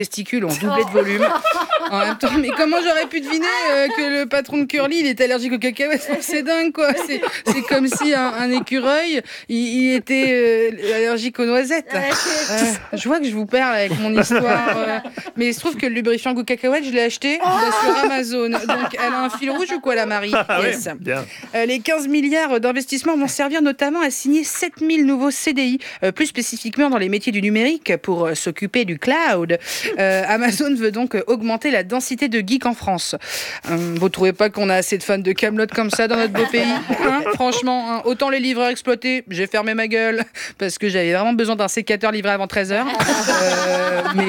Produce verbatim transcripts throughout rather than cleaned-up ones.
testicules ont doublé de volume. En même temps, mais comment j'aurais pu deviner euh, que le patron de Curly, il était allergique aux cacahuètes? C'est dingue, quoi. C'est, c'est comme si un, un écureuil, il, il était euh, allergique aux noisettes. Euh, je vois que je vous perds avec mon histoire. Euh, mais il se trouve que le lubrifiant goût cacahuète, je l'ai acheté là, sur Amazon. Donc, elle a un fil rouge ou quoi, la Marie? Ah Yes. oui, bien. Euh, les quinze milliards d'investissements vont servir notamment à signer sept mille nouveaux C D I, euh, plus spécifiquement dans les métiers du numérique, pour euh, s'occuper du cloud. Euh, Amazon veut donc euh, augmenter la densité de geeks en France. Euh, vous trouvez pas qu'on a assez de fans de Kaamelott comme ça dans notre beau pays, hein? Franchement, hein, autant les livreurs exploités, j'ai fermé ma gueule parce que j'avais vraiment besoin d'un sécateur livré avant treize heures. Euh, mais...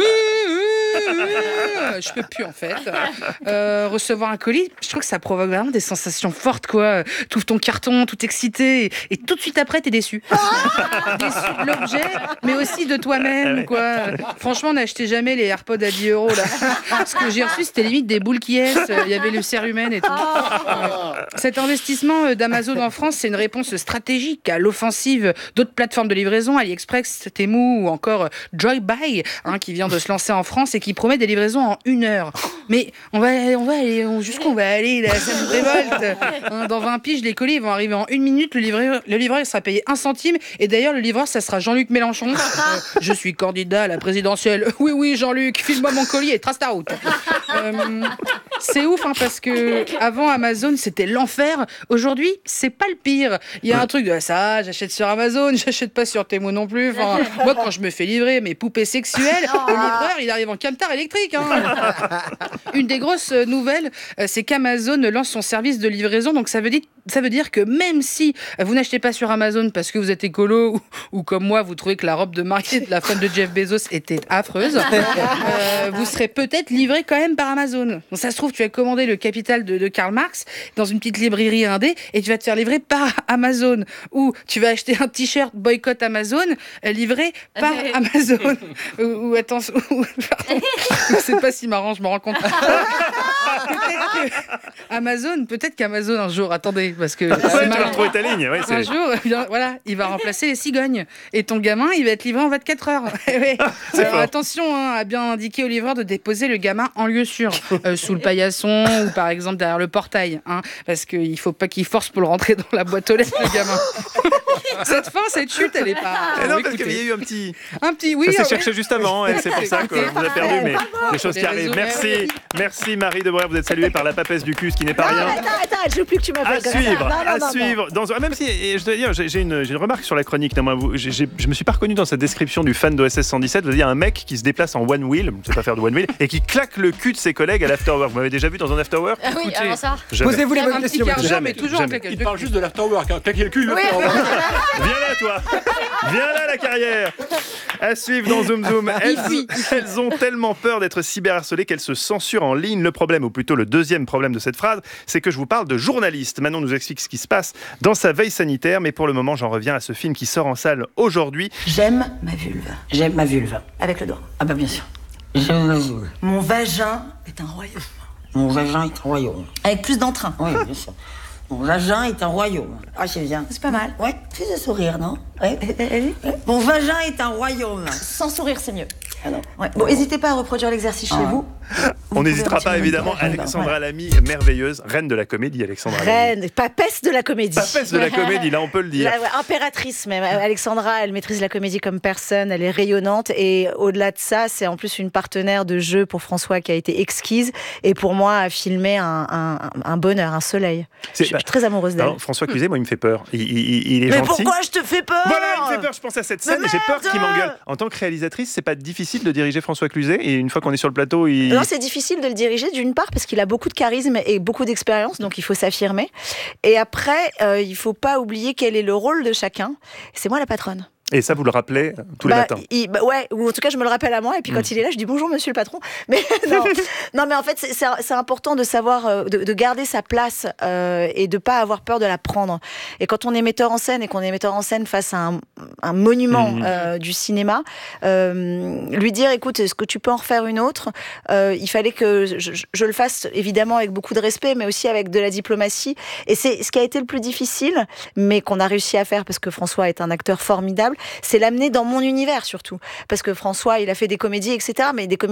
je peux plus en fait. Euh, recevoir un colis, je trouve que ça provoque vraiment des sensations fortes, quoi. Tu ouvres ton carton, tout excité, et, et tout de suite après, t'es déçu. Déçu de l'objet, mais aussi de toi-même, quoi. Franchement, n'achetez jamais les AirPods à dix euros, là. Ce que j'ai reçu, c'était limite des boules qui est. Il y avait le cérumen et tout. Euh, cet investissement d'Amazon en France, c'est une réponse stratégique à l'offensive d'autres plateformes de livraison, AliExpress, Temu ou encore Joybuy, hein, qui vient de se lancer en France et qui promet des livraisons en une heure. Mais on va, on va aller, jusqu'où on va aller, là, ça me révolte. Hein, dans vingt piges, les colis ils vont arriver en une minute, le livreur, le livreur il sera payé un centime, et d'ailleurs le livreur ça sera Jean-Luc Mélenchon. Euh, je suis candidat à la présidentielle. Oui, oui, Jean-Luc, file-moi mon colis et trace ta route. Euh, c'est ouf, hein, parce que avant Amazon c'était l'enfer. Aujourd'hui, c'est pas le pire. Il y a un truc de ça, j'achète sur Amazon, j'achète pas sur Temu non plus. Enfin, moi, quand je me fais livrer mes poupées sexuelles, le livreur il arrive en camtar électrique. Hein. Une des grosses nouvelles, c'est qu'Amazon lance son service de livraison. Donc ça veut dire, ça veut dire que même si vous n'achetez pas sur Amazon parce que vous êtes écolo ou, ou comme moi, vous trouvez que la robe de mariée de la femme de Jeff Bezos était affreuse, euh, vous serez peut-être livré quand même par Amazon. Donc ça se trouve, tu as commandé le Capital de, de Karl Marx dans une petite librairie indé et tu vas te faire livrer par Amazon. Ou tu vas acheter un t-shirt boycott Amazon livré par Amazon. ou, ou attention... C'est pas si marrant, je me rends compte. Peut-être que Amazon, peut-être qu'Amazon un jour, attendez, parce que ouais, c'est tu vas retrouver ta ligne. Ouais, c'est... Un jour, bien, voilà, il va remplacer les cigognes et ton gamin, il va être livré en vingt-quatre heures. Ouais. Alors, attention hein, à bien indiquer au livreur de déposer le gamin en lieu sûr, euh, sous le paillasson ou par exemple derrière le portail, hein, parce qu'il faut pas qu'il force pour le rentrer dans la boîte aux lettres, le gamin. Cette fin, cette chute, elle est pas. Et non, parce qu'il y a eu un petit. Un petit, oui. Ça s'est ouais. cherché juste avant, et c'est pour ça qu'on vous a perdu, mais des choses qui arrivent. Merci, merci Marie Debreuer, vous êtes saluée par la papesse du cul, ce qui n'est pas non, rien. Attends, attends, je veux plus que tu m'appelles À comme suivre, ça. Non, non, à non, suivre. Dans, ah, même si, et je dois dire, j'ai, j'ai, une, j'ai une remarque sur la chronique. Non, moi, vous, j'ai, j'ai, je me suis pas reconnu dans cette description du fan d'O S S cent dix-sept. Vous avez dit un mec qui se déplace en one wheel, je ne sais pas faire de one wheel, et qui claque le cul de ses collègues à l'afterwork. Vous m'avez déjà vu dans un afterwork? Ah oui, alors ça. Posez-vous les bonnes questions. Mais toujours en claquage. Il parle juste de l'afterwork. Hein. Claquer le cul, le Oui. Viens là, toi. Viens là, la carrière. À suivre dans Zoom Zoom. Elles, elles ont tellement peur d'être cyberharcelées qu'elles se censurent en ligne. Le problème, ou plutôt le deuxième problème de cette phrase, c'est que je vous parle de journalistes. Manon nous explique ce qui se passe dans sa veille sanitaire, mais pour le moment, j'en reviens à ce film qui sort en salle aujourd'hui. J'aime ma vulve. J'aime ma vulve. Avec le doigt. Ah bah bien sûr. J'aime ma vulve. Mon vagin est un royaume. Mon vagin est un royaume. Avec plus d'entrain. Oui, bien sûr. Mon vagin est un royaume. Ah, c'est bien. C'est pas mal. Ouais, fais ce sourire, non? Ouais. Ouais. Mon vagin est un royaume. Sans sourire, c'est mieux. Alors, ouais. Bon, n'hésitez pas à reproduire l'exercice chez ah. vous. Vous On n'hésitera pas, évidemment. Alexandra ouais. Lamy, merveilleuse, reine de la comédie, Alexandra Reine, Lamy. Papesse de la comédie. Papesse de la comédie, là, on peut le dire. La, ouais, impératrice, même. Alexandra, elle maîtrise la comédie comme personne, elle est rayonnante. Et au-delà de ça, c'est en plus une partenaire de jeu pour François qui a été exquise. Et pour moi, a filmé un, un, un bonheur, un soleil. C'est, je suis bah, très amoureuse d'elle. Alors, François Cluzet, moi, il me fait peur. Il, il, il est Mais gentil. Mais pourquoi je te fais peur? Voilà, il me fait peur. Je pense à cette scène et j'ai peur qu'il m'engueule. En tant que réalisatrice, c'est pas difficile de diriger François Cluzet. Et une fois qu'on est sur le plateau, il... Non, c'est difficile de le diriger, d'une part, parce qu'il a beaucoup de charisme et beaucoup d'expérience, donc il faut s'affirmer. Et après, euh, il faut pas oublier quel est le rôle de chacun. C'est moi la patronne. Et ça, vous le rappelez tous bah, les matins il, bah Ouais, ou en tout cas, je me le rappelle à moi. Et puis, quand mmh. il est là, je dis bonjour, monsieur le patron. Mais non, non mais en fait, c'est, c'est, c'est important de savoir, de, de garder sa place euh, et de pas avoir peur de la prendre. Et quand on est metteur en scène et qu'on est metteur en scène face à un, un monument mmh. euh, du cinéma, euh, lui dire, écoute, est-ce que tu peux en refaire une autre? euh, Il fallait que je, je, je le fasse, évidemment, avec beaucoup de respect, mais aussi avec de la diplomatie. Et c'est ce qui a été le plus difficile, mais qu'on a réussi à faire parce que François est un acteur formidable. c'est l'amener dans mon univers surtout. Parce que François, il a fait des comédies, et cetera. Mais des comédies